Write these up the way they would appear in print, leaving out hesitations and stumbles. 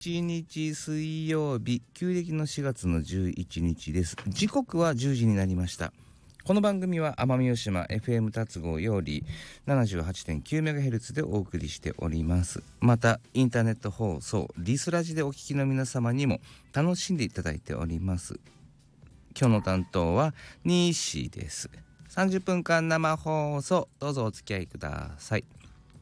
1日水曜日、旧暦の4月の11日です。時刻は10時になりました。この番組は奄美大島 FM 達合より 78.9MHz でお送りしております。またインターネット放送リスラジでお聞きの皆様にも楽しんでいただいております。今日の担当は西です。30分間生放送、どうぞお付き合いください。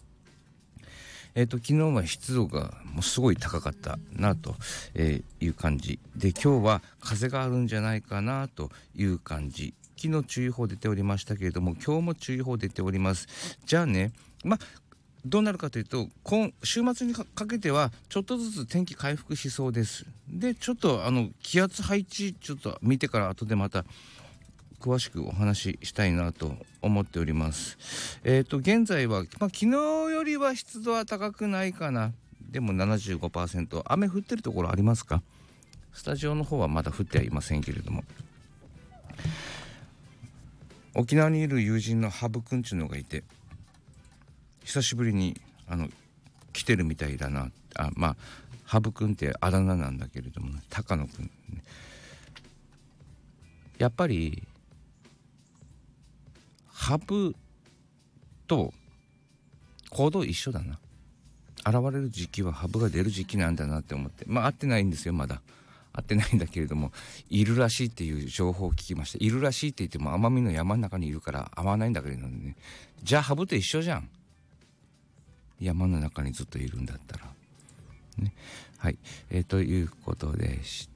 昨日は湿度がもうすごい高かったなという感じで、今日は風があるんじゃないかなという感じ。昨日注意報出ておりましたけれども、今日も注意報出ております。じゃあね、どうなるかというと、週末にかけてはちょっとずつ天気回復しそうです。で、ちょっと気圧配置ちょっと見てから後でまた詳しくお話ししたいなと思っております。現在は、昨日よりは湿度は高くないかな。でも 75%、雨降ってるところありますか？スタジオの方はまだ降ってはいませんけれども、沖縄にいる友人のハブくんちゅうのがいて、久しぶりに来てるみたいだな。ハブくんってあだ名なんだけれども、高野くん、ね、やっぱりハブと行動一緒だな。現れる時期はハブが出る時期なんだなって思って、会ってないんですよ。まだ会ってないんだけれども、いるらしいっていう情報を聞きました。いるらしいって言っても奄美の山の中にいるから会わないんだけれどもね。じゃあハブと一緒じゃん。山の中にずっといるんだったらね。はい、ということでした。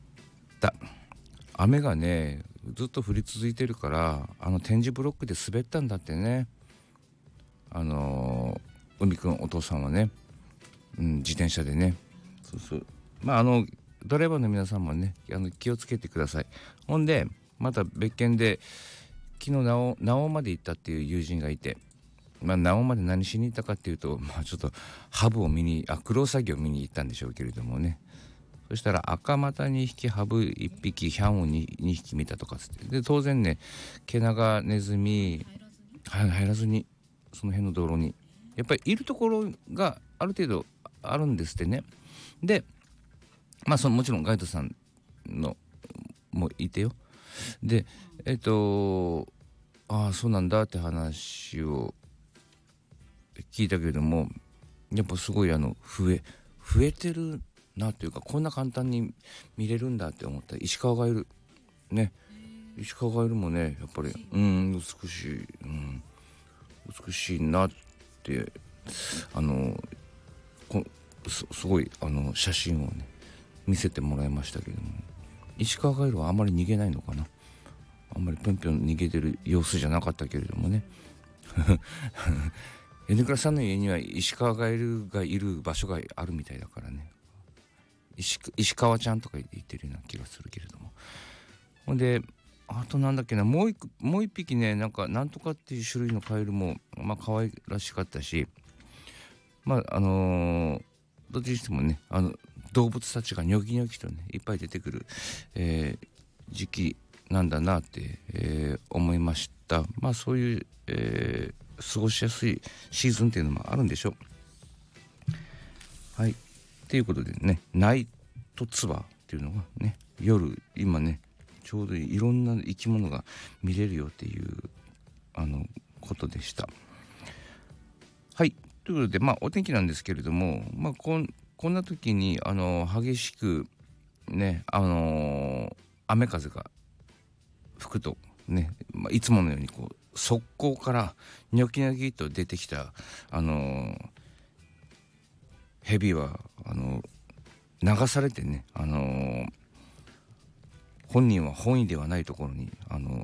雨がねずっと降り続いてるから、点字ブロックで滑ったんだってね。海くんお父さんはね、自転車でね。そうドライバーの皆さんもね気をつけてください。ほんでまた別件で昨日なおまで行ったっていう友人がいて、なおまで何しに行ったかっていうと、ちょっとハブをクロウサギを見に行ったんでしょうけれどもね。そしたら赤股2匹、ハブ1匹、ヒャンを 2匹見たとかつって、で当然ね毛長ネズミ入らずに、その辺の道路にやっぱりいるところがある程度あるんですってね。でもちろんガイドさんのもいてよ。でそうなんだって話を聞いたけれども、やっぱすごい増えてるなっていうか、こんな簡単に見れるんだって思った。石川ガエルね、石川ガエルもねやっぱり美しいなって、すごい写真をね見せてもらいましたけれども、石川ガエルはあんまり逃げないのかな。あんまりぴょんぴょん逃げてる様子じゃなかったけれどもね米倉さんの家には石川ガエルがいる場所があるみたいだからね。石川ちゃんとか言ってるような気がするけれども。ほんであとなんだっけな、もう一匹ね、なんとかっていう種類のカエルも可愛らしかったし、どっちにしてもね動物たちがニョキニョキとねいっぱい出てくる、時期なんだなって、思いました。そういう、過ごしやすいシーズンっていうのもあるんでしょう。はい、ということでね、ナイトツバーっていうのがね、夜今ねちょうどいろんな生き物が見れるよっていうことでした。はい、ということでお天気なんですけれども、こんな時に激しくね雨風が吹くとね、いつものように側溝からニョキニョキと出てきた蛇は流されてね、本人は本意ではないところに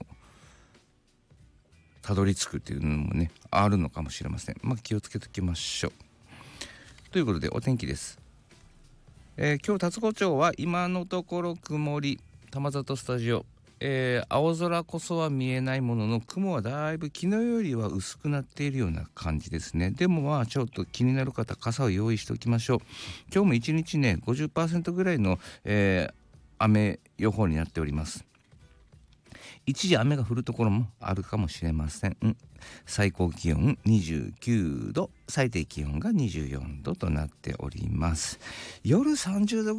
たどり着くっていうのもねあるのかもしれません。気をつけておきましょう。ということでお天気です。今日龍郷町は今のところ曇り、玉里スタジオ、青空こそは見えないものの、雲はだいぶ昨日よりは薄くなっているような感じですね。でもちょっと気になる方、傘を用意しておきましょう。今日も一日ね 50% ぐらいの、雨予報になっております。 一時雨が降るところもあるかもしれません。最高気温29度、最低気温が24度となっております。夜30度